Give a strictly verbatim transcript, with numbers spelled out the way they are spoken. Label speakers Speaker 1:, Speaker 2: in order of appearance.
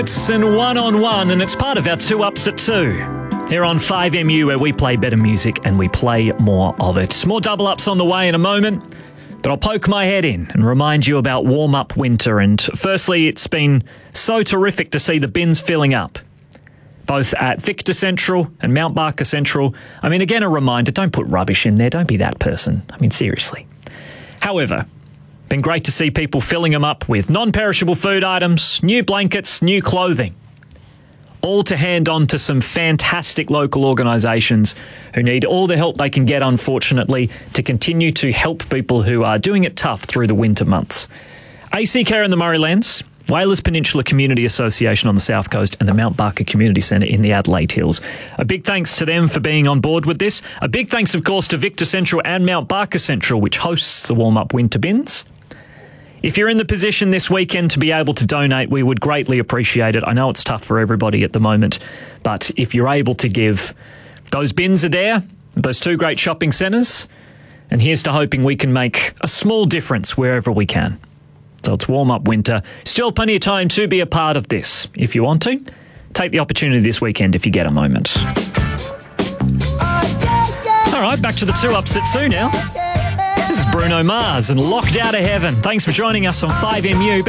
Speaker 1: notes and one-on-one, and it's part of our two ups at two. Here on five M U, where we play better music and we play more of it. More double ups on the way in a moment, but I'll poke my head in and remind you about warm-up winter. And firstly, it's been so terrific to see the bins filling up, both at Victor Central and Mount Barker Central. I mean, again, a reminder, don't put rubbish in there. Don't be that person. I mean, seriously. However, been great to see people filling them up with non-perishable food items, new blankets, new clothing, all to hand on to some fantastic local organisations who need all the help they can get, unfortunately, to continue to help people who are doing it tough through the winter months. A C Care in the Murraylands, Whalers Peninsula Community Association on the South Coast, and the Mount Barker Community Centre in the Adelaide Hills. A big thanks to them for being on board with this. A big thanks, of course, to Victor Central and Mount Barker Central, which hosts the warm-up winter bins. If you're in the position this weekend to be able to donate, we would greatly appreciate it. I know it's tough for everybody at the moment, but if you're able to give, those bins are there, those two great shopping centres, and here's to hoping we can make a small difference wherever we can. So it's warm-up winter. Still plenty of time to be a part of this. If you want to, take the opportunity this weekend if you get a moment. All right, back to the two ups at two now. This is Bruno Mars and Locked Out of Heaven. Thanks for joining us on five M U.